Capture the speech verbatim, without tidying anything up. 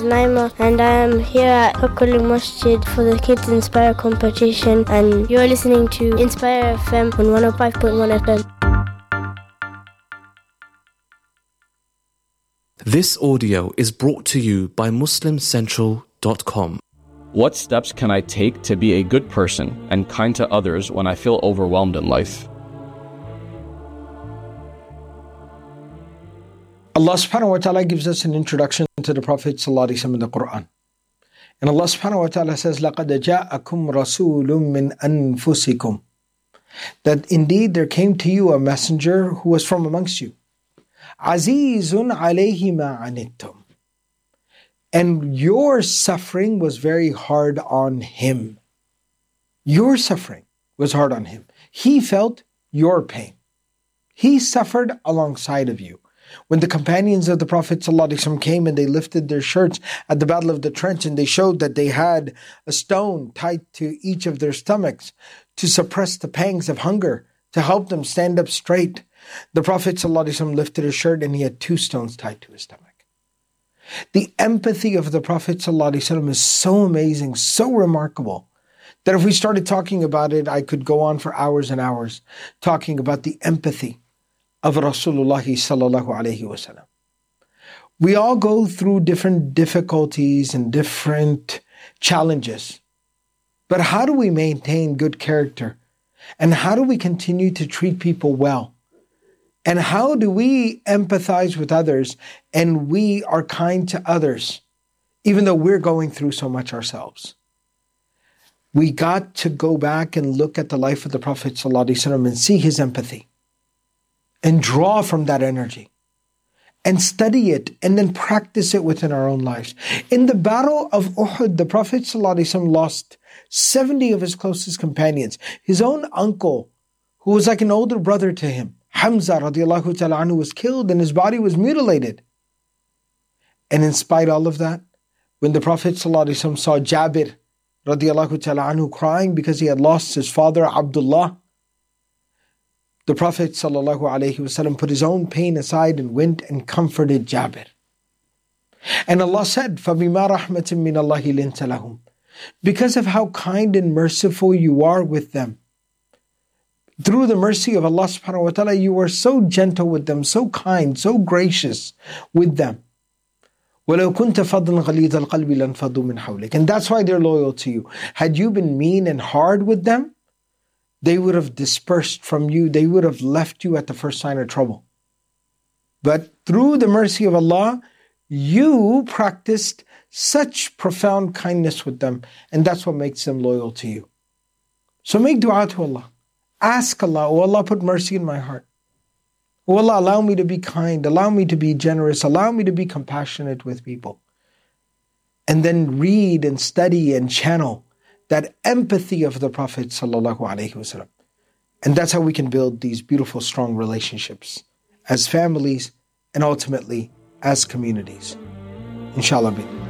Naima, and I am here at Hukul Masjid for the Kids Inspire competition, and you're listening to Inspire F M on one oh five point one F M. This audio is brought to you by Muslim Central dot com. What steps can I take to be a good person and kind to others when I feel overwhelmed in life? Allah subhanahu wa ta'ala gives us an introduction to the Prophet sallallahu alaihi wasallam in the Quran. And Allah subhanahu wa ta'ala says, لَقَدْ جَاءَكُمْ رَسُولٌ مِّنْ أَنفُسِكُمْ, that indeed there came to you a messenger who was from amongst you. عَزِيزٌ عَلَيْهِ مَا عَنِتُّمْ, and your suffering was very hard on him. Your suffering was hard on him. He felt your pain. He suffered alongside of you. When the companions of the Prophet ﷺ came and they lifted their shirts at the Battle of the Trench, and they showed that they had a stone tied to each of their stomachs to suppress the pangs of hunger, to help them stand up straight, the Prophet ﷺ lifted his shirt and he had two stones tied to his stomach. The empathy of the Prophet ﷺ is so amazing, so remarkable, that if we started talking about it, I could go on for hours and hours talking about the empathy of Rasulullah sallallahu alayhi wa sallam. We all go through different difficulties and different challenges. But how do we maintain good character? And how do we continue to treat people well? And how do we empathize with others and we are kind to others, even though we're going through so much ourselves? We got to go back and look at the life of the Prophet ﷺ and see his empathy, and draw from that energy, and study it, and then practice it within our own lives. In the Battle of Uhud, the Prophet ﷺ lost seventy of his closest companions. His own uncle, who was like an older brother to him, Hamza radiallahu ta'ala anhu, was killed and his body was mutilated. And in spite of all of that, when the Prophet ﷺ saw Jabir radiallahu ta'ala anhu crying because he had lost his father Abdullah, the Prophet ﷺ put his own pain aside and went and comforted Jabir. And Allah said, فَبِمَا رَحْمَةٍ مِّنَ اللَّهِ لِنْتَ لَهُمْ, because of how kind and merciful you are with them. Through the mercy of Allah subhanahu wa ta'ala, you are so gentle with them, so kind, so gracious with them. وَلَوْ كُنْتَ فَضًّا غَلِيظَ الْقَلْبِ لَانْفَضُّوا مِنْ حَوْلِكَ. And that's why they're loyal to you. Had you been mean and hard with them, they would have dispersed from you. They would have left you at the first sign of trouble. But through the mercy of Allah, you practiced such profound kindness with them, and that's what makes them loyal to you. So make dua to Allah. Ask Allah, oh Allah, put mercy in my heart. Oh Allah, allow me to be kind. Allow me to be generous. Allow me to be compassionate with people. And then read and study and channel that empathy of the Prophet sallallahu alaihi wasallam. And that's how we can build these beautiful, strong relationships as families and ultimately as communities. Inshallah.